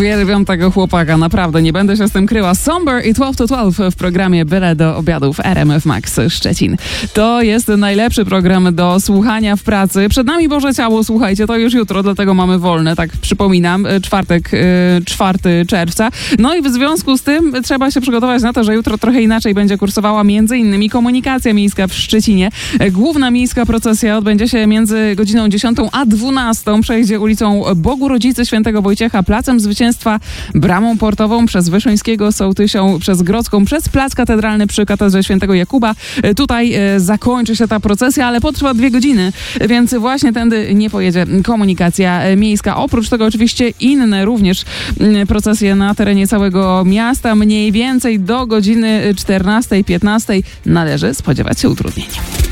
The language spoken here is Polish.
Uwielbiam tego chłopaka, naprawdę, nie będę się z tym kryła. Somber i 12 to 12 w programie Byle do obiadów RMF Max Szczecin. To jest najlepszy program do słuchania w pracy. Przed nami Boże Ciało, słuchajcie, to już jutro, dlatego mamy wolne, tak przypominam, czwartek, 4 czerwca. No i w związku z tym trzeba się przygotować na to, że jutro trochę inaczej będzie kursowała m.in. komunikacja miejska w Szczecinie. Główna miejska procesja odbędzie się między godziną 10 a 12. Przejdzie ulicą Bogu Rodzicy Świętego Wojciecha, Placem Zwycięstwa, Bramą Portową, przez Wyszyńskiego, Sołtysią, przez Grodzką, przez Plac Katedralny przy Katedrze Świętego Jakuba. Tutaj zakończy się ta procesja, ale potrwa 2 godziny, więc właśnie tędy nie pojedzie komunikacja miejska. Oprócz tego oczywiście inne również procesje na terenie całego miasta. Mniej więcej do godziny 14-15 należy spodziewać się utrudnień.